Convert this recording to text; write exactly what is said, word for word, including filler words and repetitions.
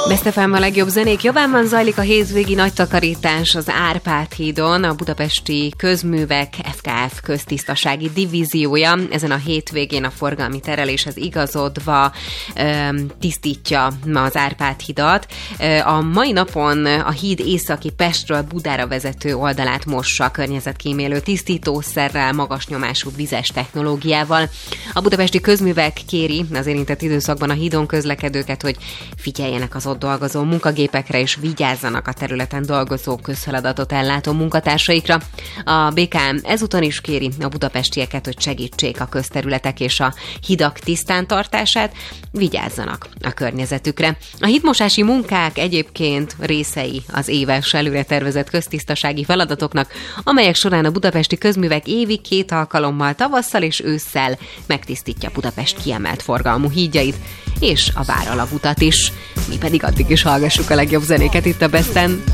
Best ef em a legjobb zenék javában zajlik a hétvégi nagy takarítás az Árpád hídon, a budapesti közművek ef ká ef köztisztasági divíziója. Ezen a hétvégén a forgalmi tereléshez igazodva öm, tisztítja az Árpád hidat. A mai napon a híd északi Pestről Budára vezető oldalát mossa környezetkímélő tisztítószerrel, magas nyomású vizes technológiával. A budapesti közművek kéri az érintett időszakban a hídon közlekedőket, hogy figyeljenek az ott dolgozó munkagépekre és vigyázzanak a területen dolgozó közfeladatot ellátó munkatársaikra. A bé ká em ezúton is kéri a budapestieket, hogy segítsék a közterületek és a hidak tisztán tartását, vigyázzanak a környezetükre. A hídmosási munkák egyébként részei az éves előre tervezett köztisztasági feladatoknak, amelyek során a budapesti közművek évi két alkalommal tavasszal és ősszel megtisztítja Budapest kiemelt forgalmú hídjait és a váralagutat is. Mi pedig addig is hallgassuk a legjobb zenéket itt a Besten.